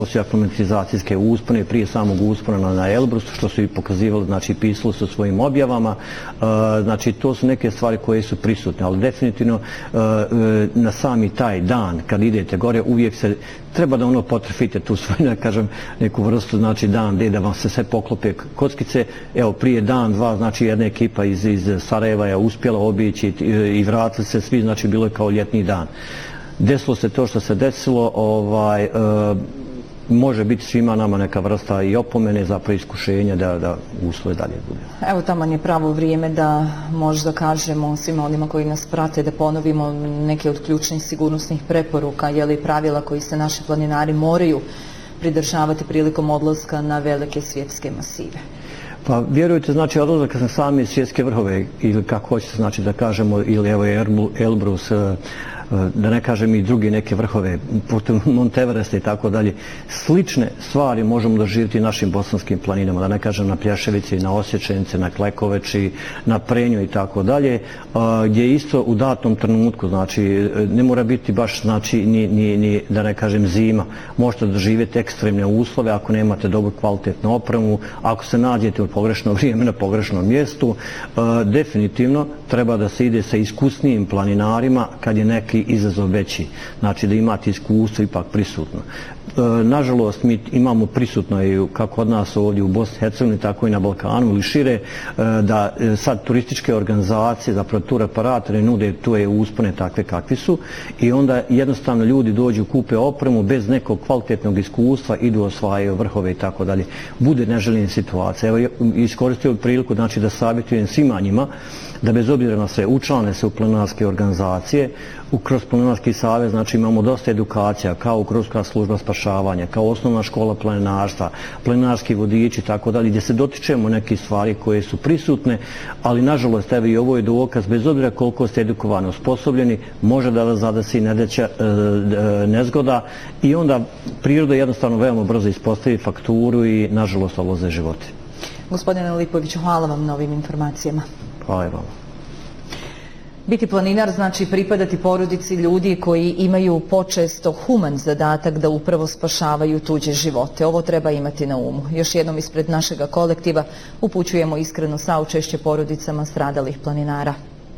su aklimatizacijske uspone prije samog uspona na Elbrus, što su i pokazivali, znači pisali su svojim objavama, znači to su neke stvari koje su prisutne, ali definitivno na sami taj dan kad idete gore uvijek se treba da ono potrefite tu svoju, da kažem, neku vrstu, znači dan da vam se sve poklope kockice. Evo prije dan, dva, znači jedna ekipa iz Sarajeva je uspjela obići i vratili se svi, znači bilo je kao ljetni dan. Desilo se to što se desilo, može biti svima nama neka vrsta i opomene, zapravo iskušenja da uslovi dalje bude. Evo taman je pravo vrijeme da možda kažemo svima onima koji nas prate, da ponovimo neke od ključnih sigurnosnih preporuka, je li pravila koji se naši planinari moraju pridržavati prilikom odlaska na velike svjetske masive. Pa vjerujte, znači odlazak na same svjetske vrhove ili kako hoćete, znači da kažemo, ili evo Elbrus, da ne kažem i drugi neke vrhove, putem Monteveresta i tako dalje. Slične stvari možemo doživjeti našim bosanskim planinama, da ne kažem na Plješevici, na Osječenici, na Klekoveči, na Prenju i tako dalje, gdje isto u datom trenutku, znači ne mora biti baš, znači ni da ne kažem zima, možete doživjeti ekstremne uslove ako nemate dobru kvalitetnu opremu, ako se nađete u pogrešno vrijeme na pogrešnom mjestu, definitivno treba da se ide sa iskusnijim planinarima kad je neki izazov veći, znači da imate iskustvo ipak prisutno. Nažalost, mi imamo prisutno i kako kod nas ovdje u Bosni i Hercegovini, tako i na Balkanu ili šire, da sad turističke organizacije, zapravo tur operatori nude tuje uspone takve kakvi su i onda jednostavno ljudi dođu, kupe opremu bez nekog kvalitetnog iskustva, idu osvajaju vrhove i tako dalje. Bude neželjena situacija. Evo, iskoristio priliku, znači da savjetujem svima njima da bez obzira na sve učlane se u planinarske organizacije, kroz Planinarski savez, znači imamo dosta edukacija, kao Kruška služba spašavanja, kao osnovna škola planinarstva, planinarski vodiči, tako dalje, gdje se dotičemo neke stvari koje su prisutne, ali nažalost, evo i ovo je dokaz, bez obzira koliko ste edukovani, osposobljeni, može da vas zadesi nezgoda i onda priroda jednostavno veoma brzo ispostavi fakturu i nažalost odlaze životi. Gospodine Lipoviću, hvala vam na ovim informacijama. Hvala vam. Biti planinar znači pripadati porodici ljudi koji imaju počesto human zadatak da upravo spašavaju tuđe živote. Ovo treba imati na umu. Još jednom ispred našega kolektiva upućujemo iskreno saučešće porodicama stradalih planinara.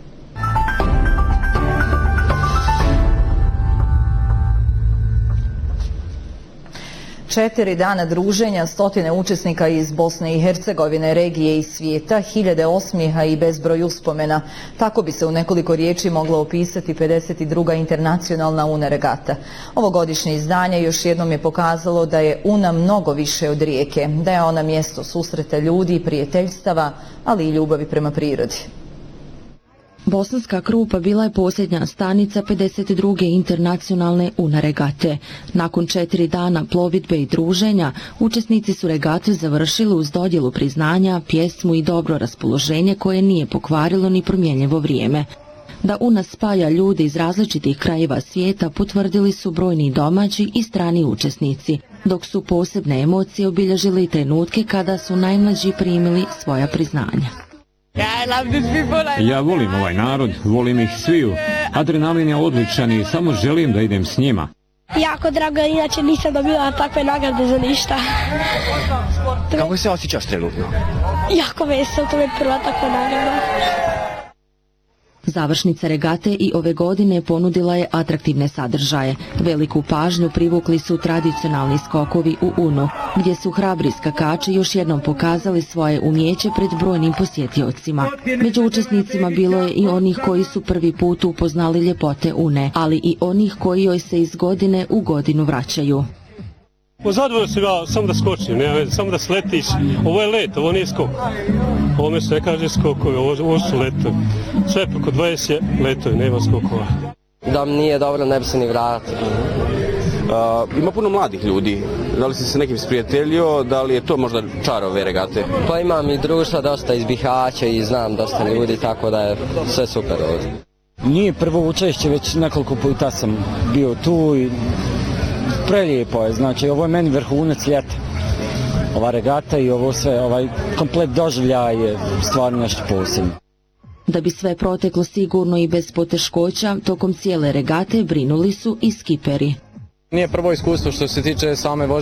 4 dana druženja, stotine učesnika iz Bosne i Hercegovine, regije i svijeta, hiljade osmijeha i bezbroj uspomena. Tako bi se u nekoliko riječi mogla opisati 52. internacionalna Una regata. Ovogodišnje izdanje još jednom je pokazalo da je Una mnogo više od rijeke, da je ona mjesto susreta ljudi, prijateljstava, ali i ljubavi prema prirodi. Bosanska Krupa bila je posljednja stanica 52. internacionalne Una regate. Nakon 4 dana plovidbe i druženja, učesnici su regate završili uz dodjelu priznanja, pjesmu i dobro raspoloženje koje nije pokvarilo ni promjenjivo vrijeme. Da Una spaja ljude iz različitih krajeva svijeta potvrdili su brojni domaći i strani učesnici, dok su posebne emocije obilježili trenutke kada su najmlađi primili svoja priznanja. Ja volim ovaj narod, volim ih sviju. Adrenalin je odličan i samo želim da idem s njima. Jako drago, inače nisam dobila takve nagrade za ništa. Kako se osjećaš trenutno? Jako vesel, to je prva takva nagrada. Završnica regate i ove godine ponudila je atraktivne sadržaje. Veliku pažnju privukli su tradicionalni skokovi u Unu, gdje su hrabri skakači još jednom pokazali svoje umjeće pred brojnim posjetiocima. Među učesnicima bilo je i onih koji su prvi put upoznali ljepote Une, ali i onih koji joj se iz godine u godinu vraćaju. Zadovoljno sam ja samo da skočim, samo da sletiš. Ovo je let, ovo nije skok. Ovo se ne kaže skokovi, ovo su letovi. Sve preko 20 je letovi, nema skokova. Da mi nije dobro, ne bi se ni vratio. Ima puno mladih ljudi. Da li si se nekim sprijateljio, da li je to možda čar ove regate? Pa imam i društva dosta iz Bihaća i znam dosta ljudi, tako da je sve super ovdje. Nije prvo učešće, već nekoliko puta sam bio tu i prelijepo je, znači ovo je meni vrhunac ljeta. Ova regata i ovo sve, ovaj komplet doživljaj je stvarno nešto posebno. Da bi sve proteklo sigurno i bez poteškoća, tokom cijele regate brinuli su i skiperi. Nije prvo iskustvo što se tiče same vožnje